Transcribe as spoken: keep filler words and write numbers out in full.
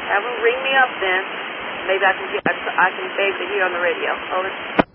Have them ring me up then. Maybe I can get, I can be able to hear on the radio. Over.